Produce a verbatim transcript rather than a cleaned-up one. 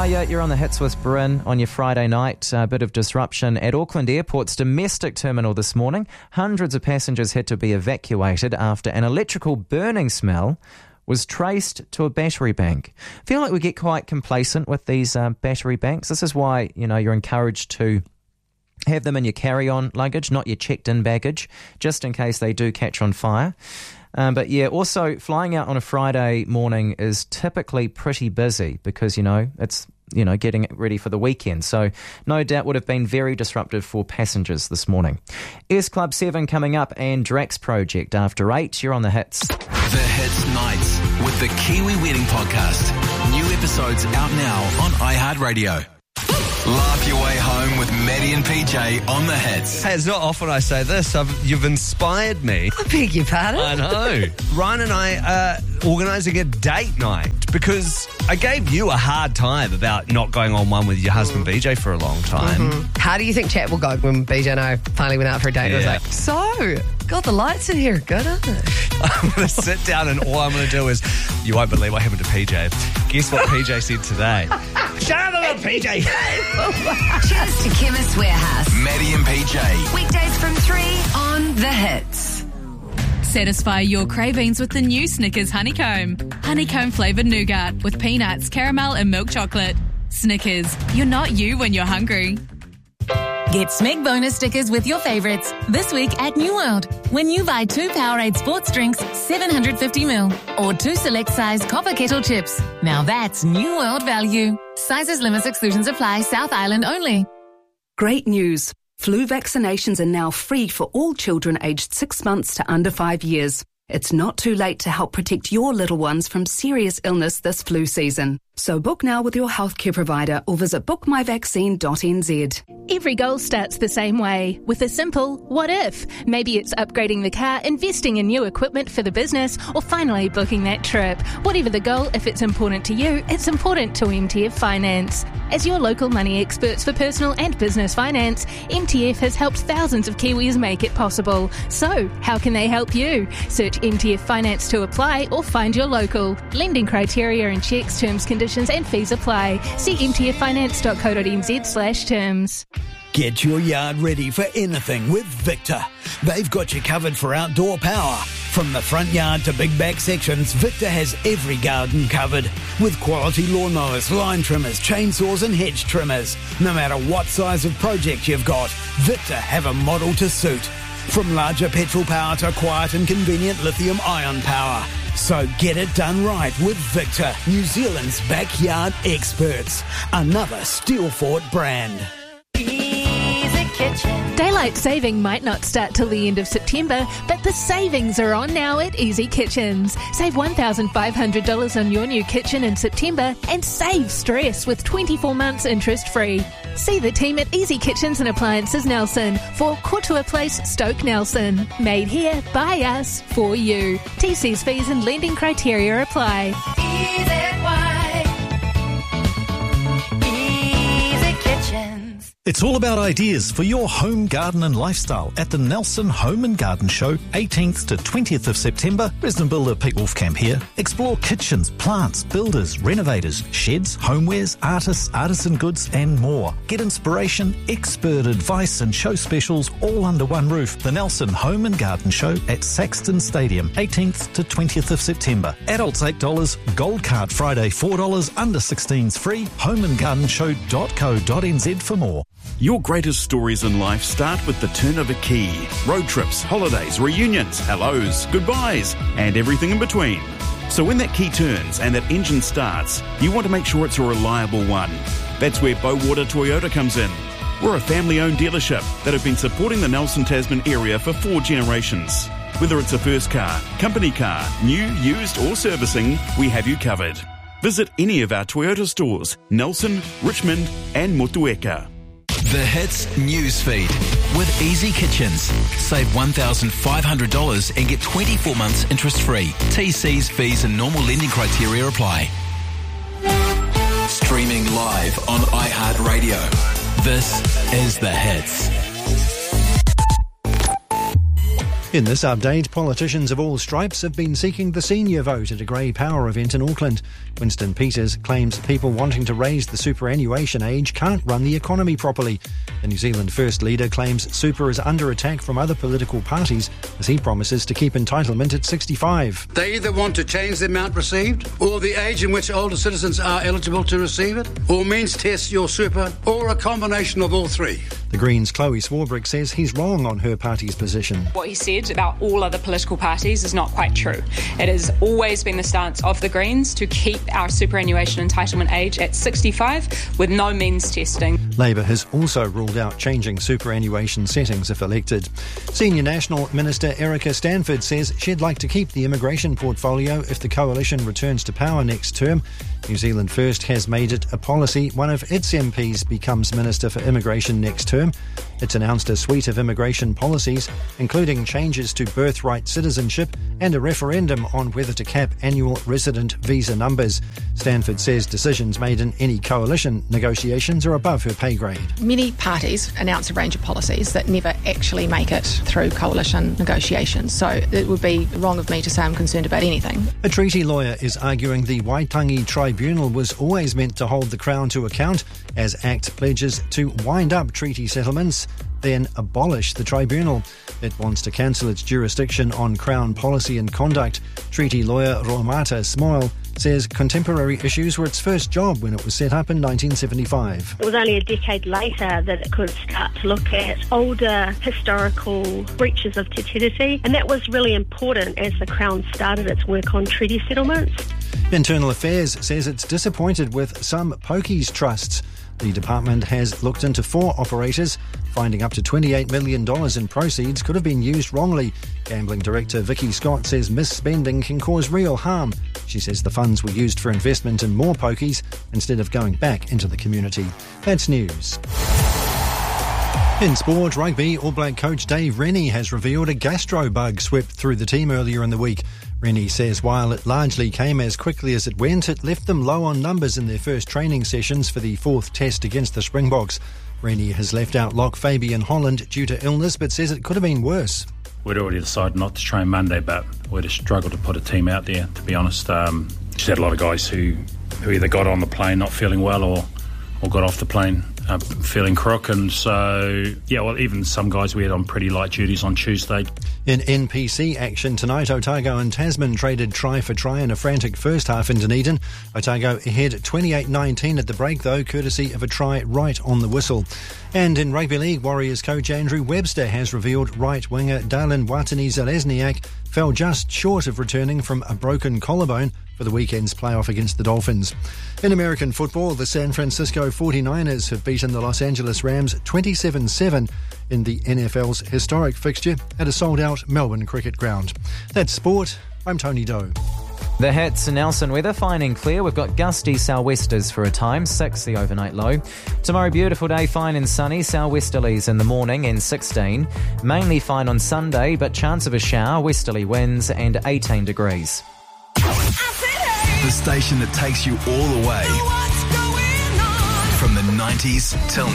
are you? You're on the Hits with Bryn on your Friday night. A bit of disruption at Auckland Airport's domestic terminal this morning. Hundreds of passengers had to be evacuated after an electrical burning smell was traced to a battery bank. I feel like we get quite complacent with these uh, battery banks. This is why, you know, you're encouraged to have them in your carry-on luggage, not your checked-in baggage, just in case they do catch on fire. Um, but yeah, also flying out on a Friday morning is typically pretty busy because, you know, it's, you know, getting ready for the weekend. So no doubt would have been very disruptive for passengers this morning. S Club seven coming up and Drax Project after eight. You're on the Hits. The Hits Nights with the Kiwi Wedding Podcast. New episodes out now on iHeartRadio. Laugh your way home with Maddie and P J on the Hits. Hey, it's not often I say this. I've, you've inspired me. I beg your pardon? I know. Ryan and I are organising a date night because I gave you a hard time about not going on one with your husband B J for a long time. Mm-hmm. How do you think chat will go when B J and I finally went out for a date? Yeah. I was like, so, God, the lights in here are good, aren't they? I'm going to sit down and all I'm going to do is, you won't believe what happened to P J. Guess what P J said today? Shut up about P J. Cheers to Chemist Warehouse. Maddie and P J. Weekdays from three on The Hits. Satisfy your cravings with the new Snickers Honeycomb. Honeycomb flavoured nougat with peanuts, caramel and milk chocolate. Snickers, you're not you when you're hungry. Get Smeg bonus stickers with your favourites this week at New World. When you buy two Powerade sports drinks, seven hundred fifty milliliters, or two select size copper kettle chips. Now that's New World value. Sizes, limits, exclusions apply. South Island only. Great news. Flu vaccinations are now free for all children aged six months to under five years. It's not too late to help protect your little ones from serious illness this flu season. So book now with your healthcare provider or visit book my vaccine dot n z. Every goal starts the same way, with a simple what if. Maybe it's upgrading the car, investing in new equipment for the business, or finally booking that trip. Whatever the goal, if it's important to you, it's important to M T F Finance. As your local money experts for personal and business finance, M T F has helped thousands of Kiwis make it possible. So, how can they help you? Search M T F Finance to apply or find your local. Lending criteria and checks, terms, conditions and fees apply. See m t f finance dot co dot n z slash terms. Get your yard ready for anything with Victor. They've got you covered for outdoor power. From the front yard to big back sections, Victor has every garden covered. With quality lawnmowers, line trimmers, chainsaws and hedge trimmers. No matter what size of project you've got, Victor have a model to suit. From larger petrol power to quiet and convenient lithium-ion power. So get it done right with Victor, New Zealand's backyard experts. Another Steelfort brand. Easy Kitchen. Daylight saving might not start till the end of September, but the savings are on now at Easy Kitchens. Save one thousand five hundred dollars on your new kitchen in September and save stress with twenty-four months interest-free. See the team at Easy Kitchens and Appliances Nelson for Kotua Place, Stoke Nelson. Made here, by us, for you. T Cs, fees and lending criteria apply. Easy Kitchens. It's all about ideas for your home, garden and lifestyle at the Nelson Home and Garden Show, eighteenth to twentieth of September. Resident builder Pete Wolfcamp here. Explore kitchens, plants, builders, renovators, sheds, homewares, artists, artisan goods and more. Get inspiration, expert advice and show specials all under one roof. The Nelson Home and Garden Show at Saxton Stadium, eighteenth to twentieth of September. Adults eight dollars, Gold Card Friday four dollars, under sixteens free. home and garden show dot co dot n z for more. Your greatest stories in life start with the turn of a key. Road trips, holidays, reunions, hellos, goodbyes, and everything in between. So when that key turns and that engine starts, you want to make sure it's a reliable one. That's where Bowater Toyota comes in. We're a family-owned dealership that have been supporting the Nelson Tasman area for four generations. Whether it's a first car, company car, new, used or servicing, we have you covered. Visit any of our Toyota stores, Nelson, Richmond and Motueka. The Hits newsfeed with Easy Kitchens. Save one thousand five hundred dollars and get twenty-four months interest-free. T Cs, fees and normal lending criteria apply. Streaming live on iHeartRadio. This is The Hits. In this update, politicians of all stripes have been seeking the senior vote at a grey power event in Auckland. Winston Peters claims people wanting to raise the superannuation age can't run the economy properly. The New Zealand First Leader claims super is under attack from other political parties as he promises to keep entitlement at sixty-five. They either want to change the amount received, or the age in which older citizens are eligible to receive it, or means test your super, or a combination of all three. The Greens' Chloe Swarbrick says he's wrong on her party's position. What he said about all other political parties is not quite true. It has always been the stance of the Greens to keep our superannuation entitlement age at sixty-five with no means testing. Labour has also ruled out changing superannuation settings if elected. Senior National Minister Erica Stanford says she'd like to keep the immigration portfolio if the coalition returns to power next term. New Zealand First has made it a policy one of its M Ps becomes Minister for Immigration next term. It's announced a suite of immigration policies, including changes to birthright citizenship and a referendum on whether to cap annual resident visa numbers. Stanford says decisions made in any coalition negotiations are above her pay grade. Many parties announce a range of policies that never actually make it through coalition negotiations, so it would be wrong of me to say I'm concerned about anything. A treaty lawyer is arguing the Waitangi Tribunal was always meant to hold the Crown to account as ACT pledges to wind up treaty settlements, then abolish the tribunal. It wants to cancel its jurisdiction on Crown policy and conduct. Treaty lawyer Romata Smoil says contemporary issues were its first job when it was set up in nineteen seventy-five. It was only a decade later that it could start to look at older historical breaches of Te Tiriti, and that was really important as the Crown started its work on treaty settlements. Internal Affairs says it's disappointed with some pokies trusts. The department has looked into four operators, finding up to twenty-eight million dollars in proceeds could have been used wrongly. Gambling Director Vicky Scott says misspending can cause real harm. She says the funds were used for investment in more pokies instead of going back into the community. That's news. In sport, rugby, All Black coach Dave Rennie has revealed a gastro bug swept through the team earlier in the week. Rennie says while it largely came as quickly as it went, it left them low on numbers in their first training sessions for the fourth test against the Springboks. Rennie has left out lock Fabian Holland due to illness, but says it could have been worse. We'd already decided not to train Monday, but we'd have struggled to put a team out there, to be honest. Um, just had a lot of guys who, who either got on the plane not feeling well or, or got off the plane uh, feeling crook. And so, yeah, well, even some guys we had on pretty light duties on Tuesday. In N P C action tonight, Otago and Tasman traded try for try in a frantic first half in Dunedin. Otago ahead twenty-eight nineteen at the break, though, courtesy of a try right on the whistle. And in Rugby League, Warriors coach Andrew Webster has revealed right winger Darlin Watani-Zalesniak fell just short of returning from a broken collarbone for the weekend's playoff against the Dolphins. In American football, the San Francisco forty-niners have beaten the Los Angeles Rams twenty-seven seven in the N F L's historic fixture at a sold-out Melbourne cricket ground. That's sport. I'm Tony Doe. The Hits and Nelson weather, fine and clear. We've got gusty sou'westers for a time, six the overnight low. Tomorrow, beautiful day, fine and sunny, sou'westerlies in the morning and sixteen. Mainly fine on Sunday, but chance of a shower, westerly winds and eighteen degrees. The station that takes you all the way. From the nineties till